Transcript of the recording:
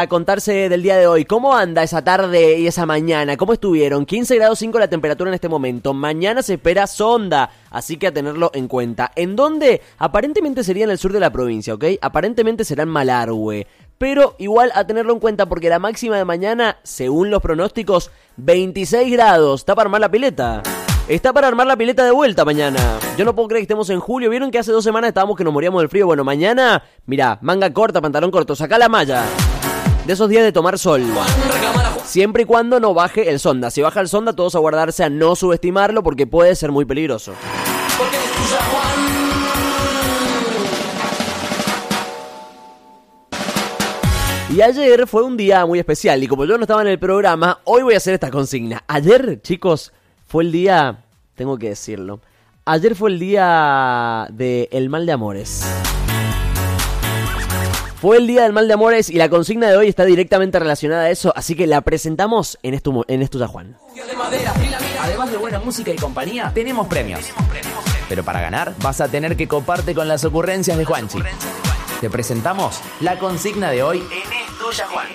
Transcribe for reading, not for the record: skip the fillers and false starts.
A contarse del día de hoy, ¿cómo anda esa tarde y esa mañana? ¿Cómo estuvieron? 15 grados 5 la temperatura en este momento. Mañana se espera sonda, así que a tenerlo en cuenta. ¿En dónde? Aparentemente sería en el sur de la provincia, ¿ok? Aparentemente será en Malargüe. Pero igual a tenerlo en cuenta porque la máxima de mañana, según los pronósticos, 26 grados. ¿Está para armar la pileta? Está para armar la pileta de vuelta mañana. Yo no puedo creer que estemos en julio. ¿Vieron que hace 2 semanas estábamos que nos moríamos del frío? Bueno, mañana, mirá, manga corta, pantalón corto, sacá la malla. De esos días de tomar sol. Siempre y cuando no baje el sonda. Si baja el sonda, todos a guardarse a no subestimarlo porque puede ser muy peligroso. Y ayer fue un día muy especial y como yo no estaba en el programa, hoy voy a hacer esta consigna. Ayer, chicos, fue el día, tengo que decirlo, ayer fue el día del mal de amores. Fue el día del mal de amores y la consigna de hoy está directamente relacionada a eso, así que la presentamos en Esto Ya Juan. Además de buena música y compañía, tenemos premios. Pero para ganar, vas a tener que coparte con las ocurrencias de Juanchi. Te presentamos la consigna de hoy en Esto Ya Juan.